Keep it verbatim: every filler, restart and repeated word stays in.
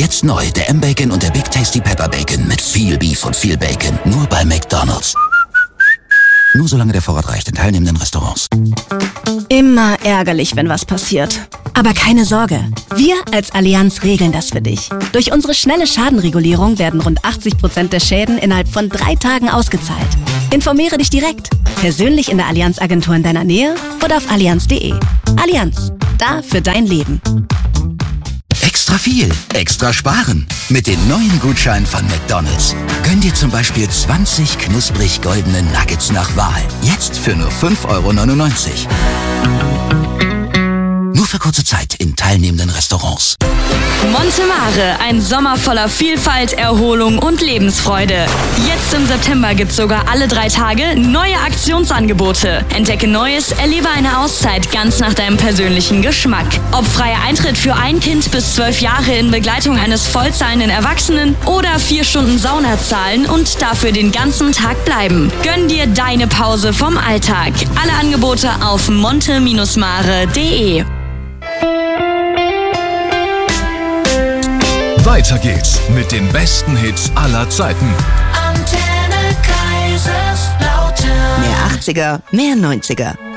Jetzt neu, der M-Bacon und der Big Tasty Pepper Bacon mit viel Beef und viel Bacon. Nur bei McDonald's. Nur solange der Vorrat reicht in teilnehmenden Restaurants. Immer ärgerlich, wenn was passiert. Aber keine Sorge, wir als Allianz regeln das für dich. Durch unsere schnelle Schadenregulierung werden rund achtzig Prozent der Schäden innerhalb von drei Tagen ausgezahlt. Informiere dich direkt, persönlich in der Allianz-Agentur in deiner Nähe oder auf allianz punkt de. Allianz, da für dein Leben. Extra viel, extra sparen. Mit den neuen Gutscheinen von McDonald's. Gönn dir zum Beispiel zwanzig knusprig goldene Nuggets nach Wahl. Jetzt für nur fünf Euro neunundneunzig. Nur für kurze Zeit in teilnehmenden Restaurants. Montemare, ein Sommer voller Vielfalt, Erholung und Lebensfreude. Jetzt im September gibt's sogar alle drei Tage neue Aktionsangebote. Entdecke Neues, erlebe eine Auszeit ganz nach deinem persönlichen Geschmack. Ob freier Eintritt für ein Kind bis zwölf Jahre in Begleitung eines vollzahlenden Erwachsenen oder vier Stunden Sauna zahlen und dafür den ganzen Tag bleiben. Gönn dir deine Pause vom Alltag. Alle Angebote auf monte mare punkt de. Weiter geht's mit den besten Hits aller Zeiten. Antenne Kaiserslautern. Mehr achtziger, mehr neunziger.